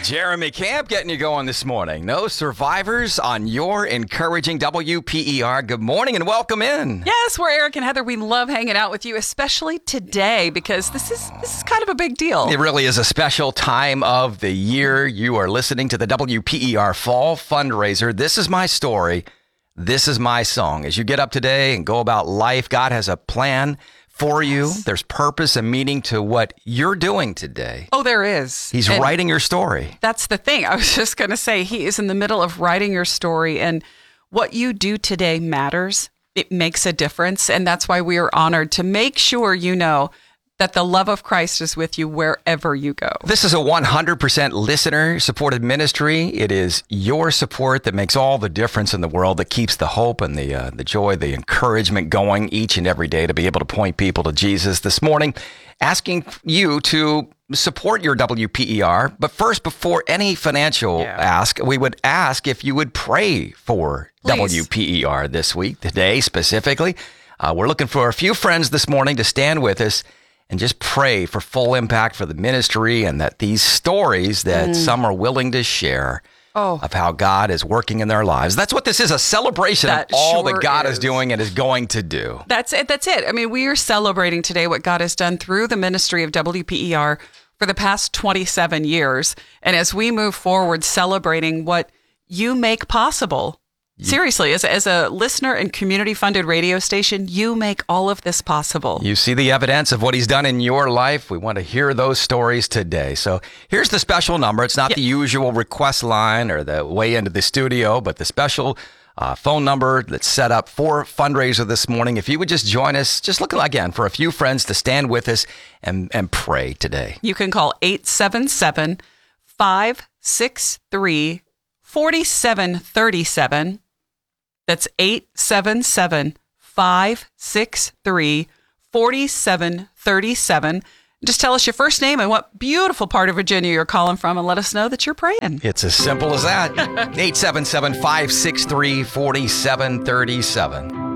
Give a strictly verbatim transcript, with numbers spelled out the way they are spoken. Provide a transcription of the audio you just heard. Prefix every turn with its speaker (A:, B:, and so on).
A: Jeremy Camp getting you going this morning. No survivors on your encouraging W P E R. Good morning and welcome in.
B: Yes, we're Eric and Heather. We love hanging out with you, especially today, because this is this is kind of a big deal.
A: It really is a special time of the year. You are listening to the W P E R Fall Fundraiser. This is my story. This is my song. As you get up today and go about life, God has a plan for you.
B: Yes.
A: There's purpose and meaning to what you're doing today.
B: Oh, there is.
A: He's
B: And
A: writing your story.
B: That's the thing. I was just going to say, he is in the middle of writing your story, and what you do today matters. It makes a difference, and that's why we are honored to make sure you know that the love of Christ is with you wherever you go.
A: This is a one hundred percent listener-supported ministry. It is your support that makes all the difference in the world, that keeps the hope and the uh, the joy, the encouragement going each and every day to be able to point people to Jesus. This morning, asking you to support your W P E R. But first, before any financial
B: Yeah.
A: ask, we would ask if you would pray for
B: Please.
A: W P E R this week, today specifically. Uh, we're looking for a few friends this morning to stand with us and just pray for full impact for the ministry, and that these stories that some are willing to share
B: Oh.
A: of how God is working in their lives. That's what this is, a celebration
B: That
A: of all
B: sure
A: that God is.
B: is.
A: doing and is going to do.
B: That's it. That's it. I mean, we are celebrating today what God has done through the ministry of W P E R for the past twenty-seven years. And as we move forward, celebrating what you make possible. Seriously, as, as a listener and community-funded radio station, you make all of this possible.
A: You see the evidence of what he's done in your life. We want to hear those stories today. So here's the special number. It's not
B: Yeah.
A: the usual request line or the way into the studio, but the special uh, phone number that's set up for fundraiser this morning. If you would just join us, just look again for a few friends to stand with us and, and pray today.
B: You can call eight seven seven, five six three, four seven three seven. That's eight seven seven, five six three, four seven three seven. Just tell us your first name and what beautiful part of Virginia you're calling from, and let us know that you're praying.
A: It's as simple as that. eight seven seven, five six three, four seven three seven.